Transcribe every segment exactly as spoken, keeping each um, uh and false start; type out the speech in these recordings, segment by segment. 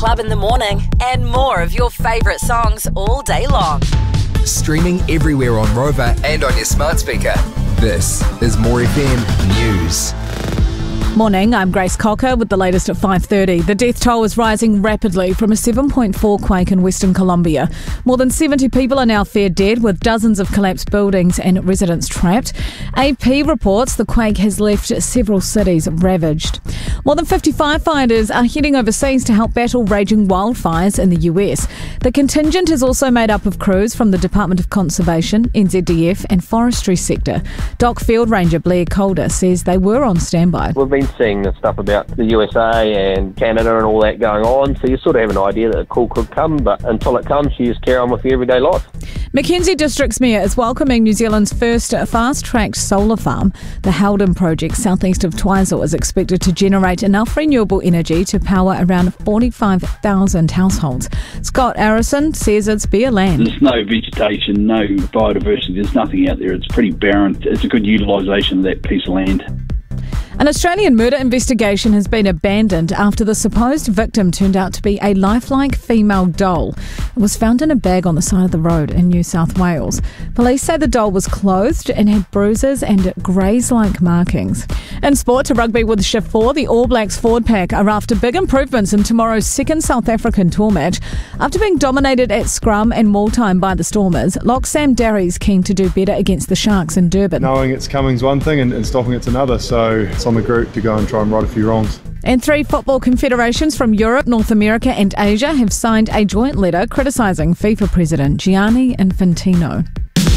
Club in the morning and more of your favourite songs all day long. Streaming everywhere on Rover and on your smart speaker. This is More F M News. Morning, I'm Grace Cocker with the latest at five thirty. The death toll is rising rapidly from a seven point four quake in Western Colombia. More than seventy people are now feared dead, with dozens of collapsed buildings and residents trapped. A P reports the quake has left several cities ravaged. More than fifty firefighters are heading overseas to help battle raging wildfires in the U S. The contingent is also made up of crews from the Department of Conservation, N Z D F and forestry sector. Dock Field Ranger Blair Calder says they were on standby. We've been seeing the stuff about the U S A and Canada and all that going on, so you sort of have an idea that a call could come, but until it comes, you just carry on with your everyday life. Mackenzie District's Mayor is welcoming New Zealand's first fast-tracked solar farm. The Haldon project southeast of Twizel is expected to generate enough renewable energy to power around forty-five thousand households. Scott Arison says it's bare land. There's no vegetation, no biodiversity, there's nothing out there. It's pretty barren. It's a good utilisation of that piece of land. An Australian murder investigation has been abandoned after the supposed victim turned out to be a lifelike female doll. It was found in a bag on the side of the road in New South Wales. Police say the doll was clothed and had bruises and graze-like markings. In sport, to rugby with Shift four, the All Blacks forward pack are after big improvements in tomorrow's second South African tour match. After being dominated at scrum and maul time by the Stormers, lock Sam Darry's keen to do better against the Sharks in Durban. Knowing it's coming's one thing and, and stopping it's another, so it's on the group to go and try and right a few wrongs. And three football confederations from Europe, North America and Asia have signed a joint letter criticising FIFA President Gianni Infantino.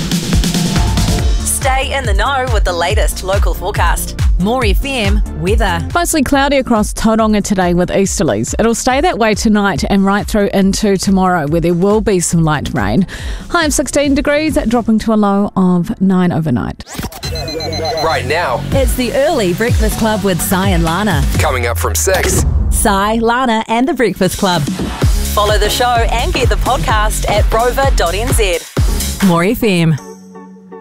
Stay in the know with the latest local forecast. More F M weather. Mostly cloudy across Tauranga today with easterlies. It'll stay that way tonight and right through into tomorrow, where there will be some light rain. High of sixteen degrees, dropping to a low of nine overnight. Right now, It's the early Breakfast Club with Si and Lana. coming up from six. Si, Lana and the Breakfast Club. Follow the show and get the podcast at rover dot n z. More F M.